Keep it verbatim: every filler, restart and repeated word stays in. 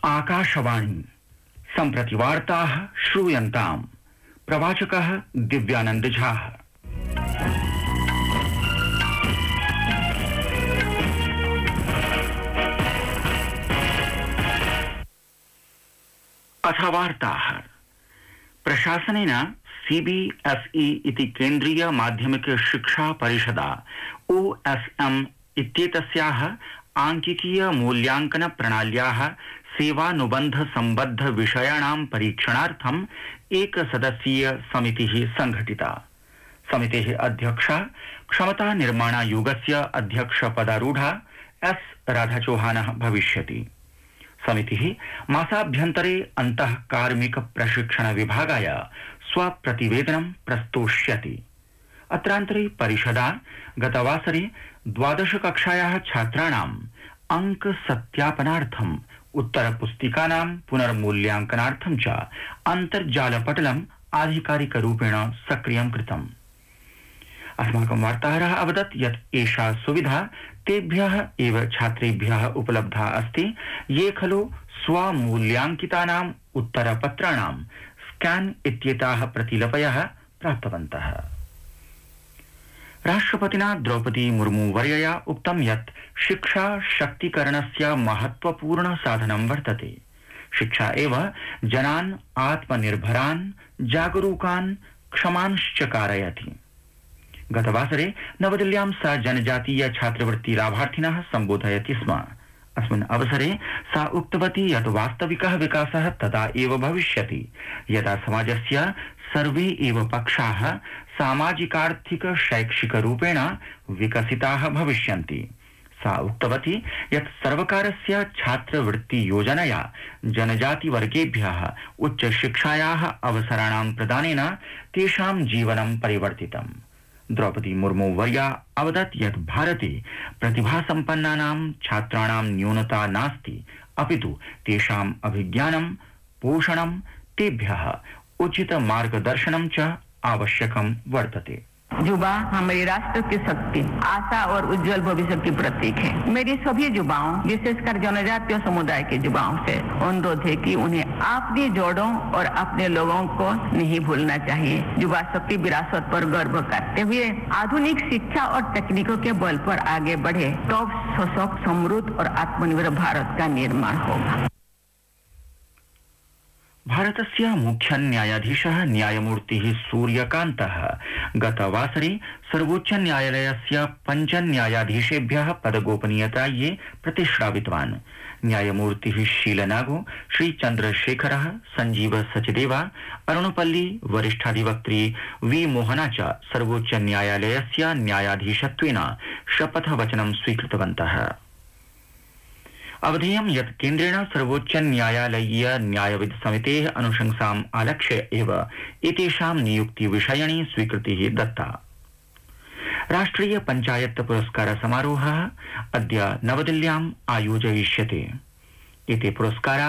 आकाशवाणी सम्प्रति वार्ताः श्रूयन्ताम्। प्रवाचकः दिव्यानंद झा। अथ वार्ताः। प्रशासनेन सीबीएसई इति केन्द्रीय माध्यमिक शिक्षा परिषदा ओएसएम इत्येतस्याः आंकिकीय मूल्यांकन प्रणाल्याः सेवानुबन्ध सम्बद्ध विषयाणां परीक्षणार्थम् एक सदस्यीय समितिः संघटिता। समितेः अध्यक्षा क्षमता निर्माणायोगस्य अध्यक्षपदारूढा एस राधाचौहानः भविष्यति। समितिः मासाभ्यन्तरे अन्तः कार्मिक प्रशिक्षण विभागाय स्वप्रतिवेदनं प्रस्तोष्यति। अत्रान्तरे परिषदा गतवासरे द्वादश कक्षायाः छात्राणाम् अंक सत्यापनार्थम् उत्तरपुस्तिकानां पुनर्मूल्यांकनार्थं च अन्तर्जालपटलम् आधिकारिकरूपेण सक्रियं कृतम्। अस्माकं वार्ताहरः अवदत् यत् एषा सुविधा तेभ्यः एव छात्रेभ्यः उपलब्धा अस्ति ये खलु स्वमूल्यांकितानाम् उत्तरपत्राणां स्कैन इत्येताः प्रतिलिपयः प्राप्तवन्तः। राष्ट्रपतिना द्रौपदी मुर्मू वर्यया उक्तं यत् शिक्षा शक्तिकरणस्य महत्वपूर्ण साधनं वर्तते। शिक्षा एव जनान् आत्मनिर्भरान्, जागरूकान्, क्षमांश्च कारयति। गतवासरे नवदिल्ल्यां सा जनजातीय छात्रवृत्ति लाभार्थिनः सम्बोधयति स्म। अस्मिन् अवसरे सा उक्तवती यत् वास्तविकः विकासः तदा एव भविष्यति यदा समाजस्य सर्वे एव पक्षाः सामाजिकार्थिक शैक्षिक रूपेण विकसिताः भविष्यन्ति। सा उक्तवती यत् सर्वकारस्य छात्रवृत्ति योजनया जनजातिवर्गेभ्यः उच्चशिक्षायाः अवसराणां प्रदानेन तेषां जीवनं परिवर्तितम्। द्रौपदी मुर्मू वर्या अवदत् यत् भारते प्रतिभासम्पन्नानां छात्राणां न्यूनता नास्ति, अपितु तेषाम् अभिज्ञानं, पोषणं, तेभ्यः उचित मार्गदर्शनं च आवश्यकं वर्तते। युवा हमारे राष्ट्र की शक्ति, आशा और उज्जवल भविष्य की प्रतीक है। मेरी सभी युवाओं, विशेषकर जनजातीय समुदाय के युवाओं से अनुरोध है कि उन्हें अपनी जड़ों और अपने लोगों को नहीं भूलना चाहिए। युवा शक्ति विरासत पर गर्व करते हुए आधुनिक शिक्षा और तकनीकों के बल पर आगे बढ़े तो सशक्त, समृद्ध और आत्मनिर्भर भारत का निर्माण होगा। भारतस्य मुख्य न्यायाधीशः न्यायमूर्तिः सूर्यकान्तः गतवासरे सर्वोच्च न्यायालयस्य पञ्च न्यायाधीशेभ्यः पदगोपनीयतायै प्रतिश्रावितवान्। न्यायमूर्तिः शीलनागो, श्रीचन्द्रशेखरः, संजीव सचदेवा, अरुणपल्ली, वरिष्ठाधिवक्त्री वी मोहना च सर्वोच्च न्यायालयस्य न्यायाधीशत्वेन शपथवचनं स्वीकृतवन्तः। अवधेयं यत् केन्द्रेण सर्वोच्च न्यायालयीय न्यायविद समितेः अनुशंसाम् आलक्ष्य एव एतेषां नियुक्तिविषयिणी स्वीकृतिः दत्ता। राष्ट्रिय पञ्चायत पुरस्कार समारोहः अद्य नवदिल्ल्याम् आयोजयिष्यते। एते पुरस्काराः